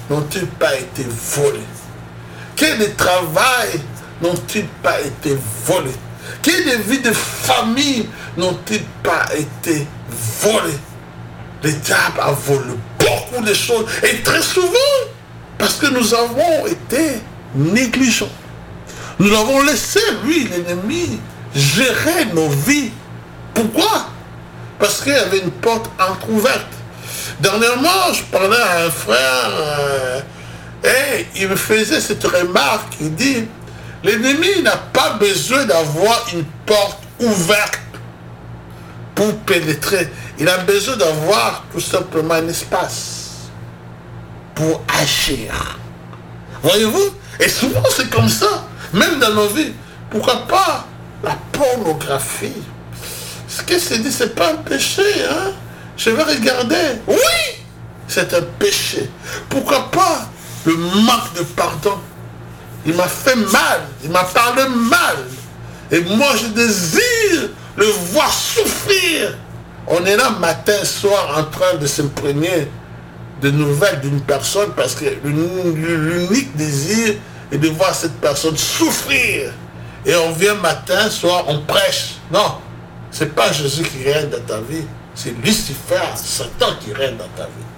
n'ont-ils pas été volés? Quel de travail n'ont-ils pas été volés? Quelle de vie de famille n'ont-ils pas été volés? Le diable a volé beaucoup de choses, et très souvent, parce que nous avons été négligents. Nous avons laissé, lui, l'ennemi, gérer nos vies. Pourquoi? Parce qu'il y avait une porte entrouverte. Dernièrement, je parlais à un frère et il me faisait cette remarque. Il dit, l'ennemi n'a pas besoin d'avoir une porte ouverte pour pénétrer. Il a besoin d'avoir tout simplement un espace pour agir. Voyez-vous? Et souvent c'est comme ça, même dans nos vies. Pourquoi pas la pornographie? Ce que c'est dit, c'est pas un péché, hein? Je vais regarder. Oui, c'est un péché. Pourquoi pas le manque de pardon? Il m'a fait mal, il m'a parlé mal. Et moi, je désire le voir souffrir. On est là matin, soir, en train de s'imprégner de nouvelles d'une personne parce que l'unique désir est de voir cette personne souffrir. Et on vient matin, soir, on prêche. Non, c'est pas Jésus qui règne dans ta vie. C'est Lucifer, Satan qui règne dans ta vie.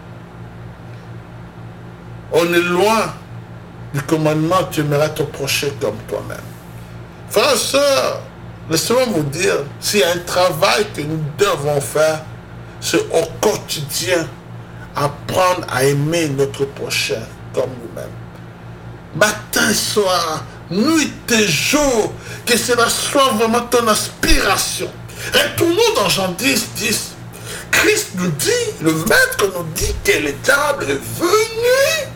On est loin du commandement, tu aimeras ton prochain comme toi-même. Frères et sœurs, laissez-moi vous dire, s'il y a un travail que nous devons faire, c'est au quotidien apprendre à aimer notre prochain comme nous-mêmes. Matin, soir, nuit et jour, que cela soit vraiment ton aspiration. Retournons dans Jean 10, 10. Christ nous dit, le maître nous dit que le diable est venu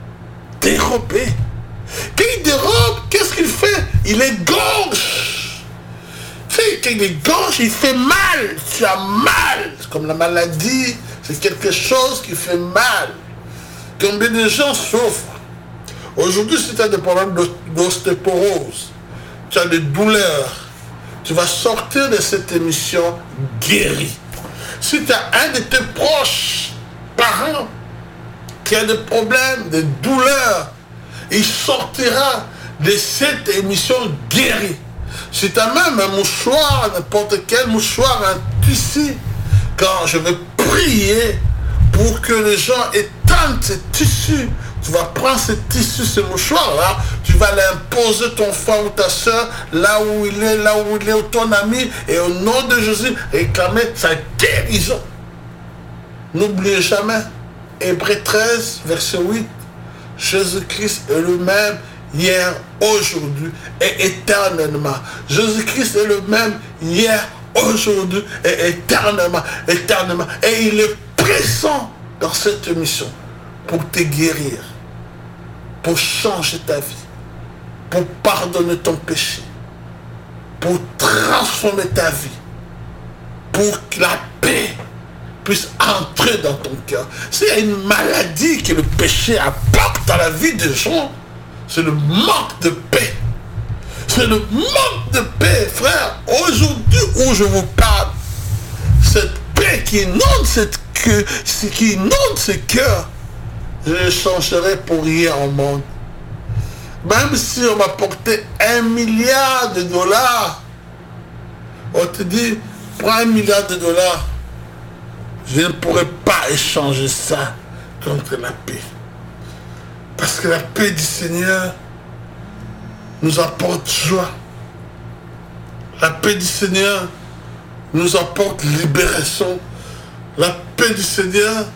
dérober. Quand il dérobe, qu'est-ce qu'il fait? Il égorge. Tu sais, quand il égorge, il fait mal. Tu as mal. Comme la maladie, c'est quelque chose qui fait mal. Combien de gens souffrent? Aujourd'hui, si tu as des problèmes d'ostéoporose, tu as des douleurs, tu vas sortir de cette émission guéri. Si tu as un de tes proches, parents, qui a des problèmes, des douleurs, il sortira de cette émission guéri. Si tu as même un mouchoir, n'importe quel mouchoir, un tissu, quand je vais prier pour que les gens éteignent ce tissu, tu vas prendre ce tissu, ce mouchoir-là, tu vas l'imposer ton frère ou ta soeur, là où il est, ou ton ami, et au nom de Jésus, réclamer sa guérison. N'oubliez jamais, Hébreux 13, verset 8, Jésus-Christ est le même hier, aujourd'hui et éternellement. Jésus-Christ est le même hier, aujourd'hui et éternellement, éternellement. Et il est présent dans cette émission pour te guérir, pour changer ta vie, pour pardonner ton péché, pour transformer ta vie, pour que la paix puisse entrer dans ton cœur. S'il y a une maladie que le péché apporte dans la vie des gens, c'est le manque de paix. C'est le manque de paix, frère. Aujourd'hui où je vous parle, cette paix qui inonde ce cœur, je le changerai pour rien au monde. Même si on m'apportait $1 milliard, on te dit, prends $1 milliard, je ne pourrais pas échanger ça contre la paix. Parce que la paix du Seigneur nous apporte joie. La paix du Seigneur nous apporte libération. La paix du Seigneur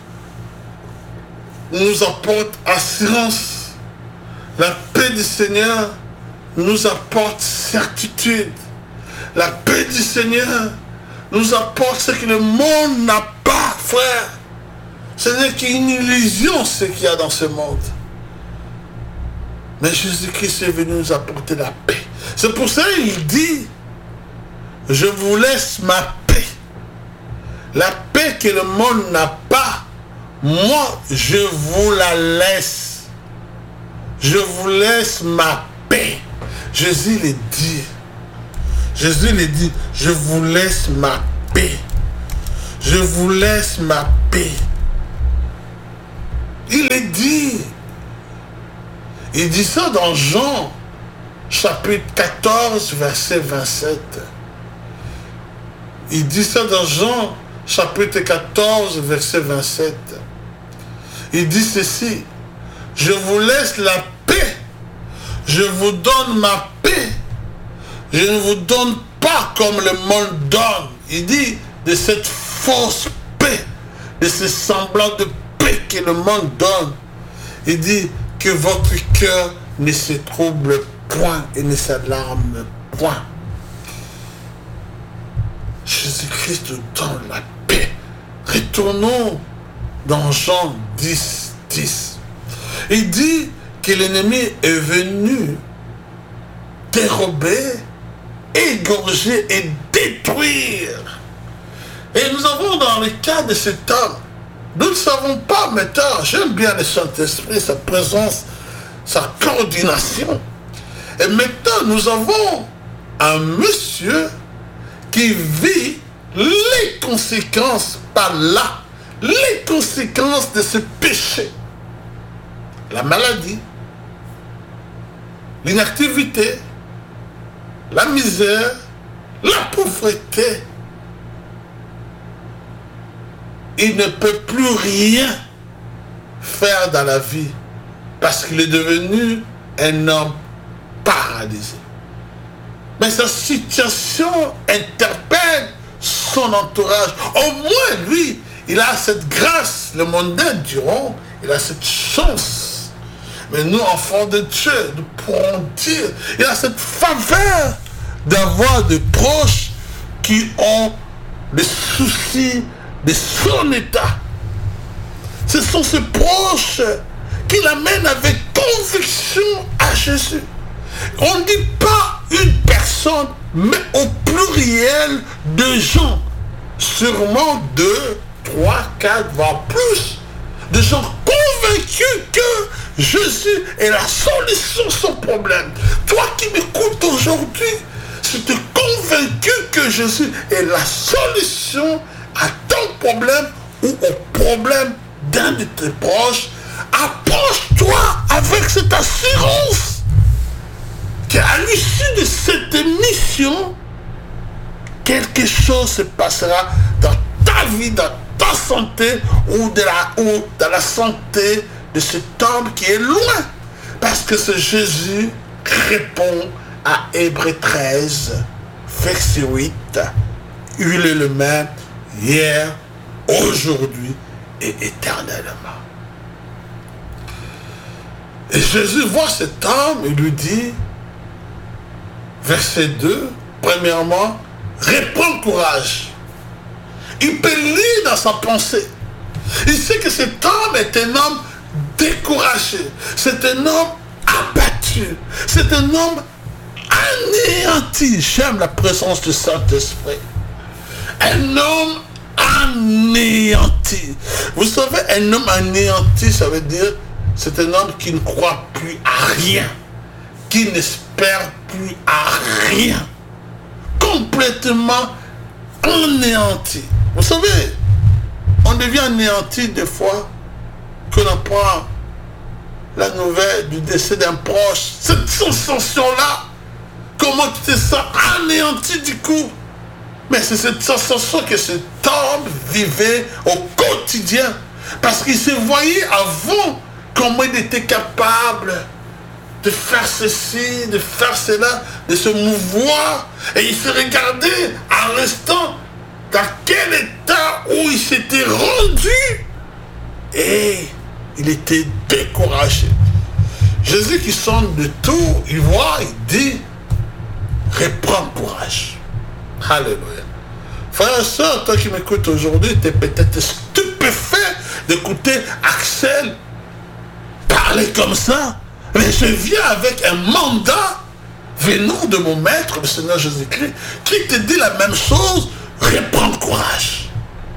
nous apporte assurance. La paix du Seigneur nous apporte certitude. La paix du Seigneur nous apporte ce que le monde n'a pas, frère. Ce n'est qu'une illusion ce qu'il y a dans ce monde. Mais Jésus-Christ est venu nous apporter la paix. C'est pour ça qu'il dit, je vous laisse ma paix. La paix que le monde n'a pas, moi, je vous la laisse. Je vous laisse ma paix. Jésus l'a dit. Jésus l'a dit, je vous laisse ma paix. Je vous laisse ma paix. Il est dit dit ça dans Jean, chapitre 14, verset 27. Il dit ça dans Jean, chapitre 14, verset 27. Il dit ceci, je vous laisse la paix, je vous donne ma paix, je ne vous donne pas comme le monde donne. Il dit de cette fausse paix, de ce semblant de paix que le monde donne. Il dit que votre cœur ne se trouble point et ne s'alarme point. Jésus-Christ nous donne la paix. Retournons dans Jean 10, 10. Il dit que l'ennemi est venu dérober, égorger et détruire. Et nous avons dans le cas de cet homme, nous ne savons pas maintenant, j'aime bien le Saint-Esprit, sa présence, sa coordination. Et maintenant, nous avons un monsieur qui vit les conséquences par là, les conséquences de ce péché. La maladie, l'inactivité, la misère, la pauvreté. Il ne peut plus rien faire dans la vie parce qu'il est devenu un homme paralysé. Mais sa situation interpelle son entourage. Au moins, lui, il a cette grâce. Le mondain diront, il a cette chance. Mais nous, enfants de Dieu, nous pourrons dire, il a cette faveur d'avoir des proches qui ont des soucis de son état. Ce sont ces proches qui l'amènent avec conviction à Jésus. On ne dit pas une personne, mais au pluriel de gens. Sûrement 2, 3, 4, voire plus. De gens convaincus que Jésus est la solution à son problème. Toi qui m'écoutes aujourd'hui, si tu es convaincu que Jésus est la solution à ton problème ou au problème d'un de tes proches, approche-toi avec cette assurance qu'à l'issue de cette mission, quelque chose se passera dans ta vie, dans ta santé ou dans la santé de cet homme qui est loin. Parce que ce Jésus répond à Hébreux 13, verset 8, il est le même hier, aujourd'hui et éternellement. Et Jésus voit cet homme et lui dit, verset 2, premièrement, reprends courage. Il peut lire dans sa pensée. Il sait que cet homme est un homme découragé. C'est un homme abattu. C'est un homme anéanti. J'aime la présence du Saint-Esprit. Un homme anéanti. Vous savez, un homme anéanti, ça veut dire c'est un homme qui ne croit plus à rien, qui n'espère plus à rien, complètement anéanti. Vous savez, on devient anéanti des fois qu'on apprend la nouvelle du décès d'un proche. Cette sensation-là, comment tu te sens anéanti du coup? Mais c'est cette sensation que cet homme vivait au quotidien. Parce qu'il se voyait avant comment il était capable de faire ceci, de faire cela, de se mouvoir. Et il se regardait en restant dans quel état où il s'était rendu. Et il était découragé. Jésus qui sonne de tout, il voit, il dit, reprends courage. Alléluia. Frère et soeur, toi qui m'écoutes aujourd'hui, tu es peut-être stupéfait d'écouter Axel parler comme ça. Mais je viens avec un mandat venant de mon maître, le Seigneur Jésus-Christ, qui te dit la même chose. Reprends courage.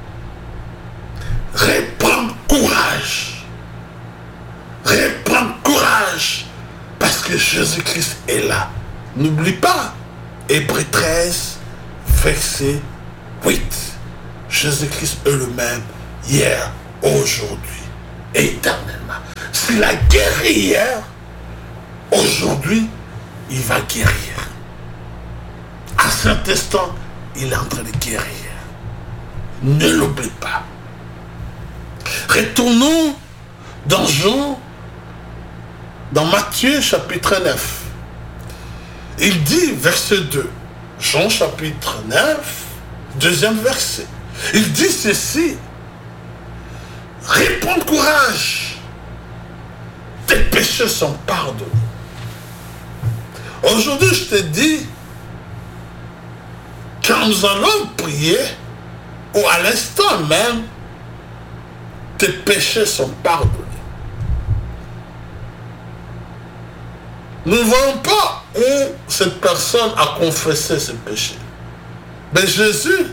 Reprends courage. Reprends courage. Parce que Jésus-Christ est là. N'oublie pas. Hébreux 13, verset 8. Jésus-Christ est le même hier, aujourd'hui et éternellement. S'il a guéri hier, aujourd'hui, il va guérir. À cet instant, il est en train de guérir. Ne l'oublie pas. Retournons dans Jean, dans Matthieu chapitre 9. Il dit, verset 2, Jean chapitre 9, deuxième verset. Il dit ceci, réponds courage, tes péchés sont pardonnés. Aujourd'hui, je te dis, quand nous allons prier, ou à l'instant même, tes péchés sont pardonnés. Nous ne voyons pas où cette personne a confessé ses péchés. Mais Jésus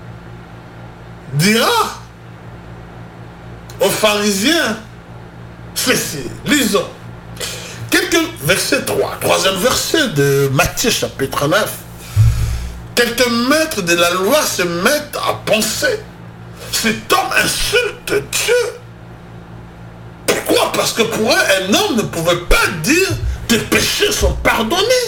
dira aux pharisiens ceci. Lisons. Verset 3, troisième verset de Matthieu chapitre 9. Quelques maîtres de la loi se mettent à penser, cet homme insulte Dieu. Pourquoi? Parce que pour eux, un homme ne pouvait pas dire tes péchés sont pardonnés.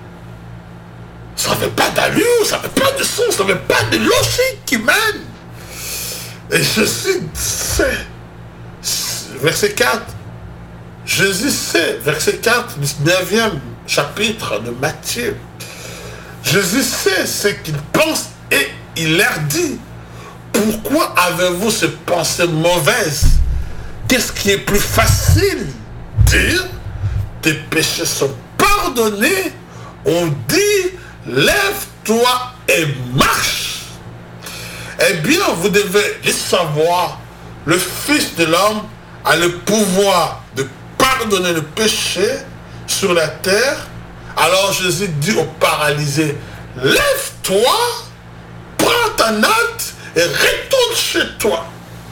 Ça n'avait pas d'allure, ça n'avait pas de sens, ça n'avait pas de logique qui mène. Et Jésus sait, verset 4, Jésus sait, verset 4 du 9e chapitre de Matthieu, Jésus sait ce qu'il pense et il leur dit, pourquoi avez-vous ces pensées mauvaises? Qu'est-ce qui est plus facile? Dire, tes péchés sont pardonnés, on dit, lève-toi et marche. Eh bien, vous devez le savoir, le Fils de l'homme a le pouvoir de pardonner le péché sur la terre. Alors Jésus dit au paralysé, lève-toi, prends ta natte et retourne chez toi.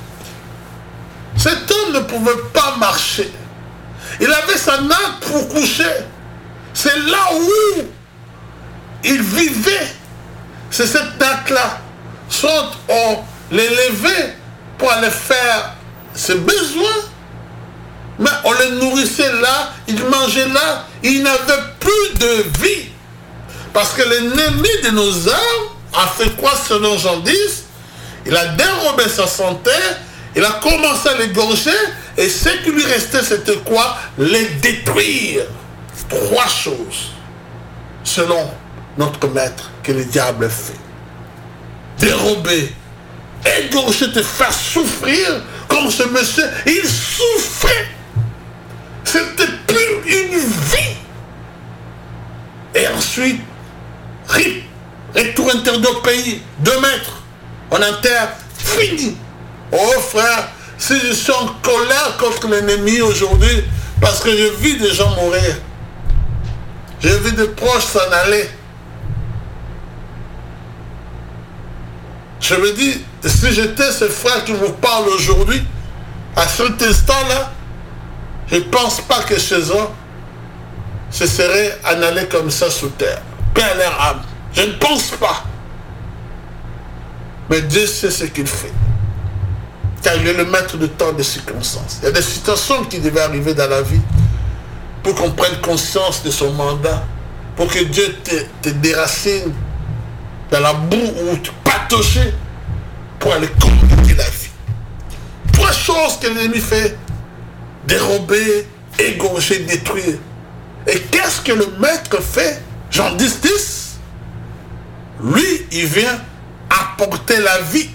Cet homme ne pouvait pas marcher. Il avait sa natte pour coucher. C'est là où il vivait. C'est cette natte-là. Soit on l'élevait pour aller faire ses besoins, mais on le nourrissait là, il mangeait là, il n'avait plus de vie. Parce que l'ennemi de nos âmes a fait quoi selon Jean 10? Il a dérobé sa santé, il a commencé à l'égorger, et ce qui lui restait, c'était quoi? Les détruire. Trois choses, selon notre maître, que le diable fait. Dérober, égorger, te faire souffrir, comme ce monsieur, il souffrait. C'était plus une vie. Et ensuite, retour interdit au pays, 2 mètres, on enterre, fini. Oh frère, si je suis en colère contre l'ennemi aujourd'hui, parce que je vis des gens mourir, j'ai vu des proches s'en aller. Je me dis, si j'étais ce frère qui vous parle aujourd'hui, à cet instant-là, je ne pense pas que chez eux, ce serait en aller comme ça sous terre. Paix à leur âme. Je ne pense pas. Mais Dieu sait ce qu'il fait. Car il est le maître de tant de circonstances. Il y a des situations qui devaient arriver dans la vie pour qu'on prenne conscience de son mandat, pour que Dieu te déracine dans la boue où tu patauchais pour aller communiquer la vie. 3 choses que l'ennemi fait: dérober, égorger, détruire. Et qu'est-ce que le maître fait? Jean 10, 10. Lui, il vient apporter la vie.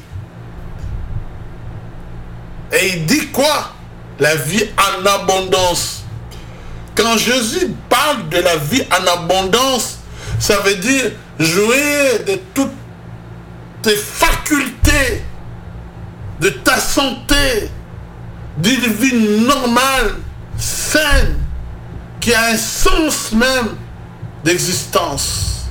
Et il dit quoi? La vie en abondance. Quand Jésus parle de la vie en abondance, ça veut dire jouir de toutes tes facultés, de ta santé, d'une vie normale, saine, qui a un sens même d'existence.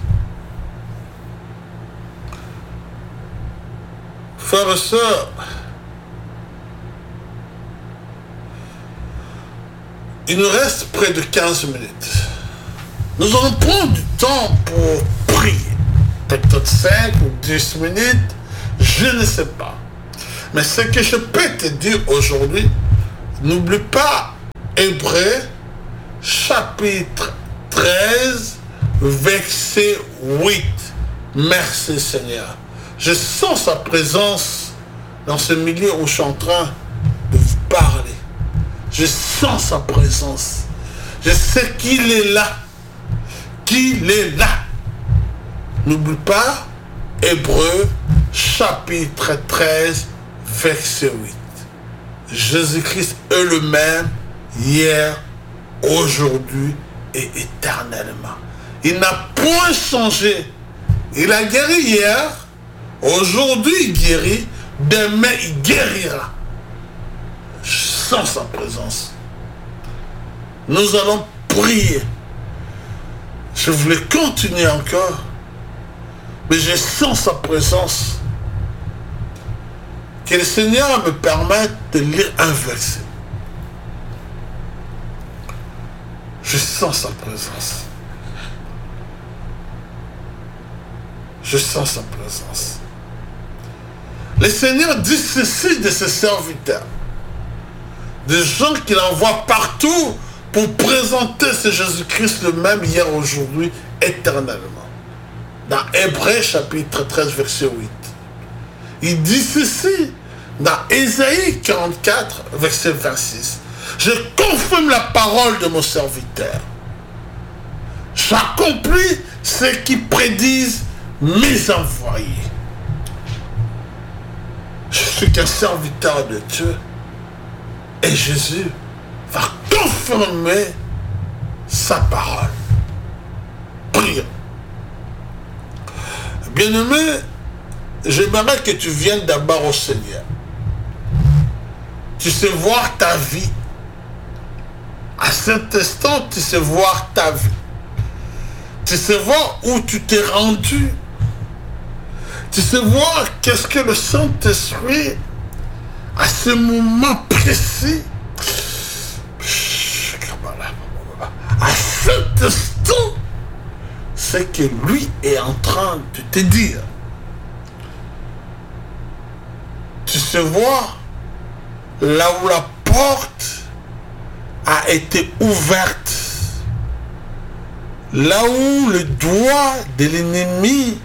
Frères et sœurs, il nous reste près de 15 minutes. Nous allons prendre du temps pour prier. Peut-être 5 ou 10 minutes, je ne sais pas. Mais ce que je peux te dire aujourd'hui, n'oublie pas Hébreux, chapitre 13, verset 8. Merci Seigneur. Je sens sa présence dans ce milieu où je suis en train de vous parler. Je sens sa présence. Je sais qu'il est là. Qu'il est là. N'oublie pas, Hébreux, chapitre 13, verset 8. Jésus-Christ est le même hier, aujourd'hui et éternellement. Il n'a point changé. Il a guéri hier, aujourd'hui il guérit, demain il guérira. Je sens sa présence. Nous allons prier. Je voulais continuer encore, mais je sens sa présence. Que le Seigneur me permette de lire un verset. Je sens sa présence. Je sens sa présence. Le Seigneur dit ceci de ses serviteurs. Des gens qu'il envoie partout pour présenter ce Jésus-Christ le même hier, aujourd'hui, éternellement. Dans Hébreux chapitre 13, verset 8. Il dit ceci dans Ésaïe 44, verset 26. Je confirme la parole de mon serviteur. J'accomplis ce qui prédisent mes envoyés. Je suis qu'un serviteur de Dieu. Et Jésus va confirmer sa parole. Prions. Bien-aimé, j'aimerais que tu viennes d'abord au Seigneur. Tu sais voir ta vie. À cet instant, tu sais voir ta vie. Tu sais voir où tu t'es rendu. Tu sais voir qu'est-ce que le Saint-Esprit, à ce moment précis, à cet instant, c'est que lui est en train de te dire. Tu sais voir là où la porte a été ouverte, là où le doigt de l'ennemi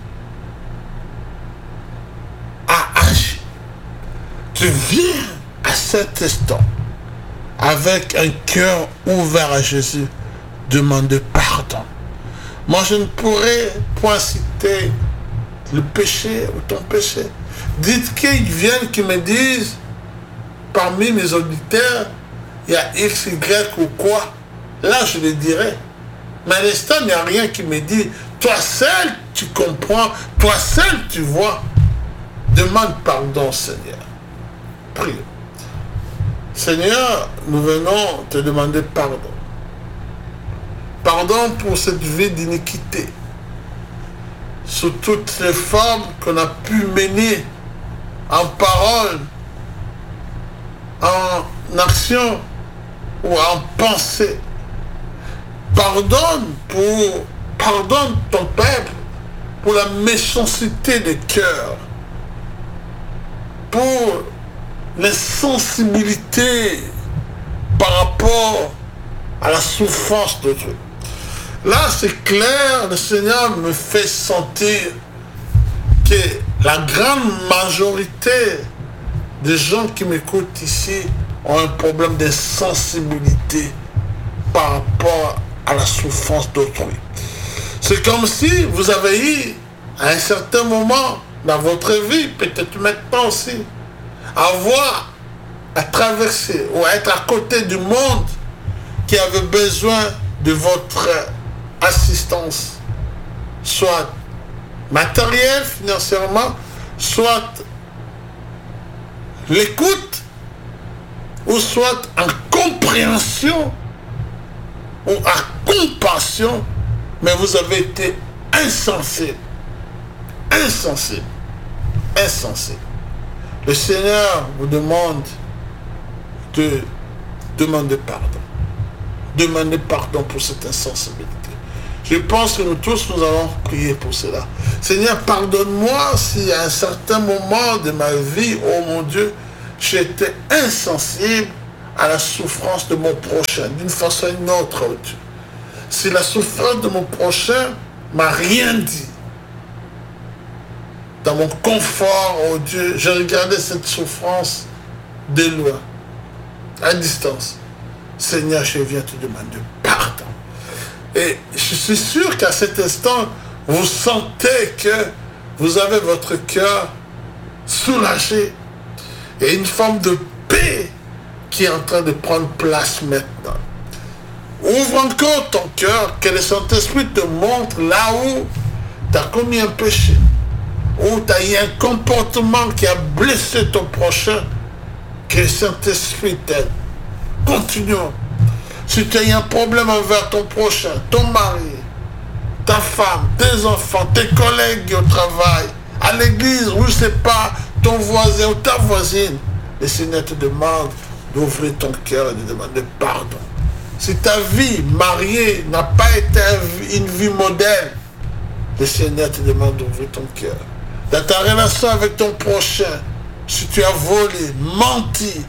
a agi. Tu viens à cet instant avec un cœur ouvert à Jésus, demander pardon. Moi, je ne pourrais point citer le péché ou ton péché. Dites qu'ils viennent, qui me disent, parmi mes auditeurs, il y a X, Y ou quoi. Là, je le dirais. Mais à l'instant, il n'y a rien qui me dit, toi seul, tu comprends, toi seul, tu vois. Demande pardon, Seigneur. Prie. Seigneur, nous venons te demander pardon. Pardon pour cette vie d'iniquité. Sous toutes les formes qu'on a pu mener en parole, en action ou en pensée. Pardonne ton peuple pour la méchanceté des cœurs, pour l'insensibilité par rapport à la souffrance de Dieu. Là, c'est clair, le Seigneur me fait sentir que la grande majorité des gens qui m'écoutent ici ont un problème d'insensibilité par rapport à la souffrance d'autrui. C'est comme si vous avez eu, à un certain moment dans votre vie, peut-être maintenant aussi, avoir à traverser ou à être à côté du monde qui avait besoin de votre assistance, soit matérielle, financièrement, soit l'écoute, ou soit en compréhension, ou en compassion, mais vous avez été insensible. Insensible. Insensible. Le Seigneur vous demande de demander pardon. Demandez pardon pour cette insensibilité. Je pense que nous tous, nous allons prier pour cela. Seigneur, pardonne-moi si à un certain moment de ma vie, oh mon Dieu, j'étais insensible à la souffrance de mon prochain, d'une façon ou d'une autre, oh Dieu. Si la souffrance de mon prochain m'a rien dit, dans mon confort, oh Dieu, j'ai regardé cette souffrance de loin, à distance. Seigneur, je viens te demander pardon. Et je suis sûr qu'à cet instant, vous sentez que vous avez votre cœur soulagé et une forme de paix qui est en train de prendre place maintenant. Ouvre encore ton cœur, que le Saint-Esprit te montre là où tu as commis un péché, où tu as eu un comportement qui a blessé ton prochain, que le Saint-Esprit t'aide. Continuons. Si tu as eu un problème envers ton prochain, ton mari, ta femme, tes enfants, tes collègues au travail, à l'église, ou je ne sais pas, ton voisin ou ta voisine, le Seigneur te demande d'ouvrir ton cœur et de demander pardon. Si ta vie mariée n'a pas été une vie modèle, le Seigneur te demande d'ouvrir ton cœur. Dans ta relation avec ton prochain, si tu as volé, menti,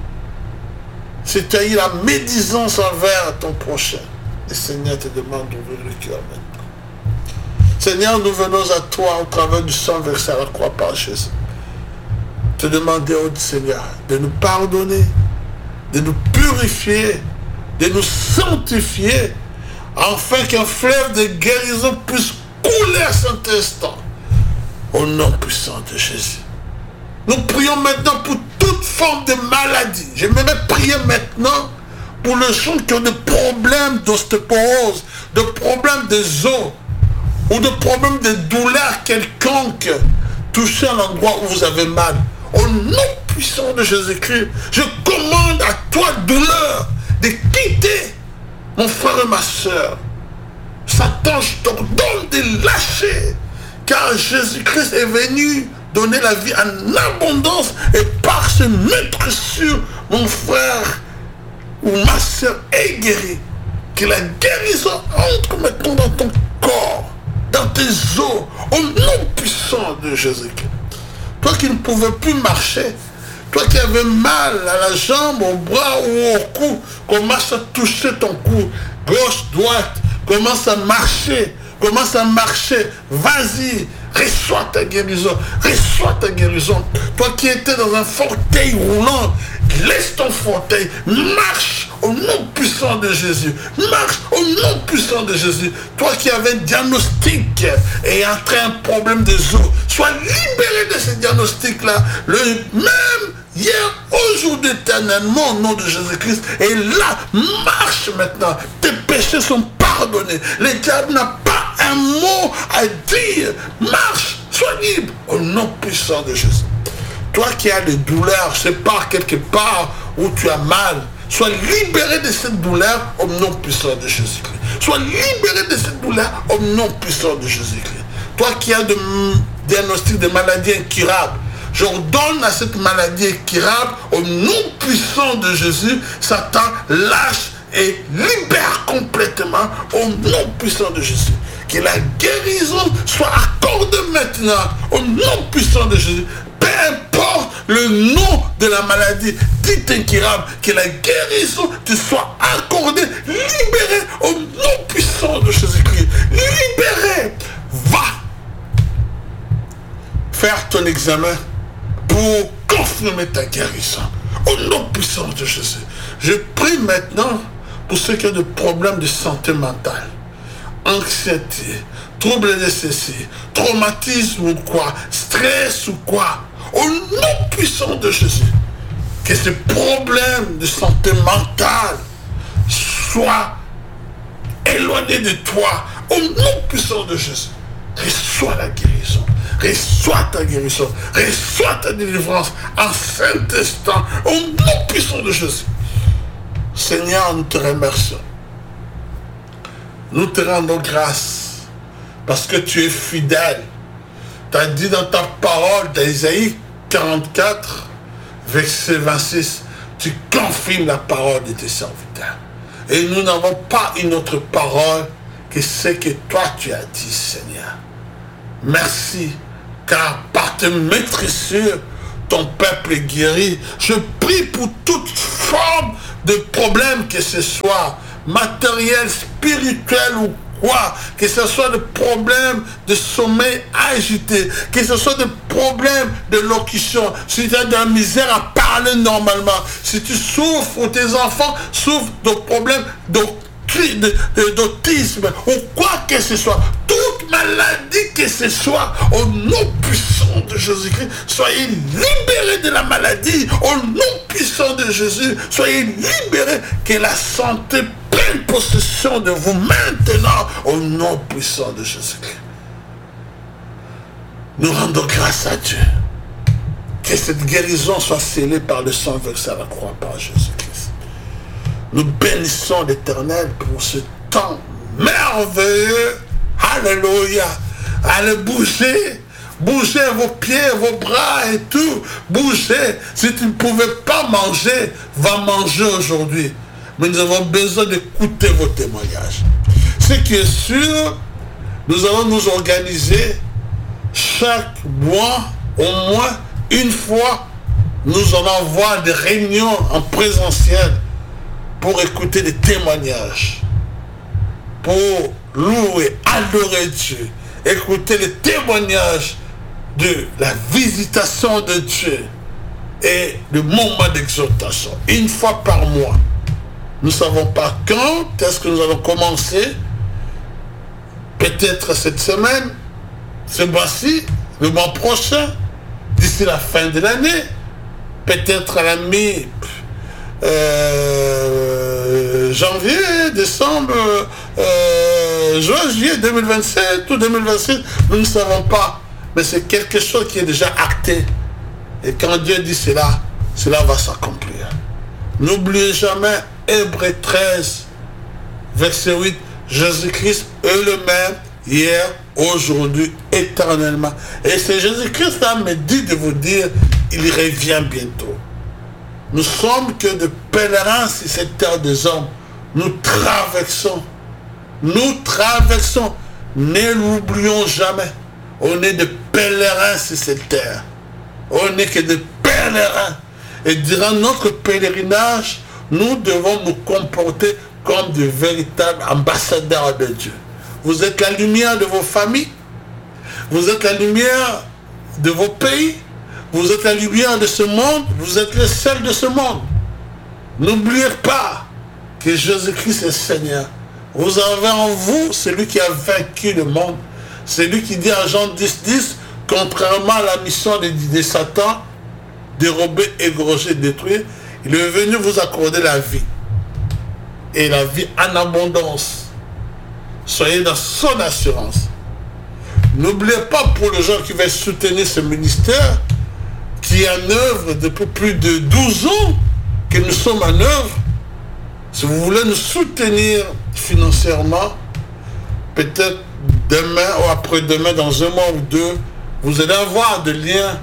si tu as eu la médisance envers ton prochain, le Seigneur te demande d'ouvrir le cœur maintenant. Seigneur, nous venons à toi au travers du sang versé à la croix par Jésus. Te demander, oh Seigneur, de nous pardonner, de nous purifier, de nous sanctifier, afin qu'un fleuve de guérison puisse couler à cet instant. Au nom puissant de Jésus. Nous prions maintenant pour toute forme de maladie. J'aimerais prier maintenant pour les gens qui ont des problèmes d'ostéoporose, de problèmes des os, ou de problèmes de douleurs quelconques. Touchez à l'endroit où vous avez mal. Au nom puissant de Jésus-Christ, je commande à toi, douleur, de quitter mon frère et ma soeur. Satan, je t'ordonne de lâcher, car Jésus-Christ est venu donner la vie en abondance, et par ce mettre sur mon frère ou ma soeur est guéri. Que la guérison entre maintenant dans ton corps, dans tes os, au nom puissant de Jésus-Christ. Toi qui ne pouvais plus marcher, toi qui avais mal à la jambe, au bras ou au cou, commence à toucher ton cou, gauche, droite, commence à marcher, vas-y, reçois ta guérison, Toi qui étais dans un fauteuil roulant, laisse ton fauteuil, marche au nom puissant de Jésus, marche au nom puissant de Jésus. Toi qui avais un diagnostic et entré un problème des os, sois libéré de ce diagnostic-là, le même hier, aujourd'hui, éternellement, au nom de Jésus-Christ. Et là, marche maintenant. Tes péchés sont pardonnés. Le diable n'a pas un mot à dire. Marche, sois libre, au nom puissant de Jésus. Toi qui as des douleurs, je sais pas, quelque part où tu as mal, sois libéré de cette douleur au nom puissant de Jésus-Christ. Sois libéré de cette douleur au nom puissant de Jésus-Christ. Toi qui as des diagnostics de maladies incurables, j'ordonne à cette maladie incurable, au nom puissant de Jésus, Satan lâche et libère complètement au nom puissant de Jésus. Que la guérison soit accordée maintenant au nom puissant de Jésus. Peu importe le nom de la maladie dite incurable, que la guérison te soit accordée, libérée au nom puissant de Jésus-Christ. Libérée. Va faire ton examen pour confirmer ta guérison. Au nom puissant de Jésus. Je prie maintenant pour ceux qui ont des problèmes de santé mentale, anxiété, troubles de ceci, traumatisme ou quoi, stress ou quoi. Au nom puissant de Jésus. Que ces problèmes de santé mentale soient éloignés de toi. Au nom puissant de Jésus. Reçois la guérison. Reçois ta guérison. Reçois ta délivrance en cet instant. Au nom puissant de Jésus. Seigneur, nous te remercions. Nous te rendons grâce parce que tu es fidèle. Tu as dit dans ta parole d'Ésaïe 44, verset 26, tu confirmes la parole de tes serviteurs. Et nous n'avons pas une autre parole que ce que toi tu as dit, Seigneur. Merci, car par tes maîtresses, ton peuple est guéri. Je prie pour toute forme de problème que ce soit, matériel, spirituel ou quoi, que ce soit des problèmes de sommeil agité, que ce soit des problèmes de locution, si tu as de la misère à parler normalement, si tu souffres ou tes enfants souffrent de problèmes d'autisme ou quoi que ce soit, toute maladie que ce soit, au nom puissant de Jésus-Christ, soyez libérés de la maladie, au nom puissant de Jésus, soyez libérés, que la santé prenne possession de vous maintenant, au nom puissant de Jésus-Christ. Nous rendons grâce à Dieu, que cette guérison soit scellée par le sang versé à la croix par Jésus-Christ. Nous bénissons l'Éternel pour ce temps merveilleux. Alléluia. Allez bouger. Bougez vos pieds, vos bras et tout. Bougez. Si tu ne pouvais pas manger, va manger aujourd'hui. Mais nous avons besoin d'écouter vos témoignages. Ce qui est sûr, nous allons nous organiser chaque mois, au moins une fois, nous allons avoir des réunions en présentiel pour écouter des témoignages, pour louer, adorer Dieu, écouter les témoignages de la visitation de Dieu et le moment d'exaltation, une fois par mois. Nous ne savons pas quand est-ce que nous allons commencer, peut-être cette semaine, ce mois-ci, le mois prochain, d'ici la fin de l'année, peut-être à la mi- janvier, décembre, juin, juillet 2027 ou 2026, nous ne savons pas. Mais c'est quelque chose qui est déjà acté. Et quand Dieu dit cela, cela va s'accomplir. N'oubliez jamais Hébreux 13, verset 8, Jésus-Christ est le même hier, aujourd'hui, éternellement. Et c'est Jésus-Christ qui me dit de vous dire, il revient bientôt. Nous sommes que de pèlerins sur cette terre des hommes. Nous traversons. Nous traversons. Ne l'oublions jamais. On est des pèlerins sur cette terre. On n'est que des pèlerins. Et durant notre pèlerinage, nous devons nous comporter comme de véritables ambassadeurs de Dieu. Vous êtes la lumière de vos familles. Vous êtes la lumière de vos pays. Vous êtes la lumière de ce monde, vous êtes le sel de ce monde. N'oubliez pas que Jésus-Christ est Seigneur. Vous avez en vous celui qui a vaincu le monde. Celui qui dit à Jean 10:10, contrairement à la mission de Satan, dérober, égorger, détruire, il est venu vous accorder la vie. Et la vie en abondance. Soyez dans son assurance. N'oubliez pas pour les gens qui veulent soutenir ce ministère, qui est en œuvre depuis plus de 12 ans que nous sommes en œuvre. Si vous voulez nous soutenir financièrement, peut-être demain ou après-demain, dans un mois ou deux, vous allez avoir des liens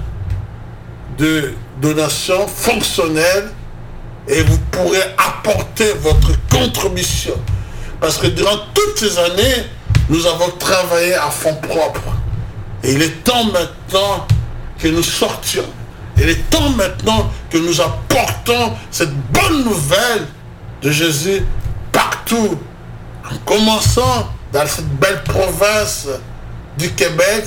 de donation fonctionnels et vous pourrez apporter votre contribution. Parce que durant toutes ces années, nous avons travaillé à fonds propres. Et il est temps maintenant que nous sortions. Il est temps maintenant que nous apportons cette bonne nouvelle de Jésus partout. En commençant dans cette belle province du Québec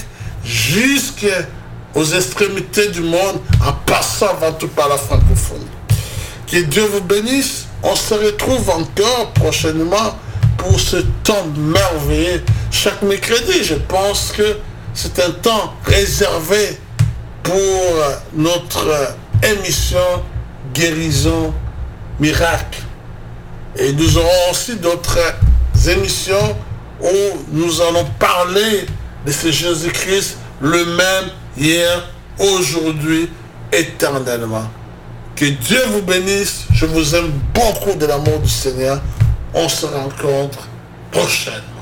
jusqu'aux extrémités du monde, en passant avant tout par la francophonie. Que Dieu vous bénisse. On se retrouve encore prochainement pour ce temps merveilleux. Chaque mercredi, je pense que c'est un temps réservé pour notre émission Guérison Miracle. Et nous aurons aussi d'autres émissions où nous allons parler de ce Jésus-Christ, le même hier, aujourd'hui, éternellement. Que Dieu vous bénisse. Je vous aime beaucoup de l'amour du Seigneur. On se rencontre prochainement.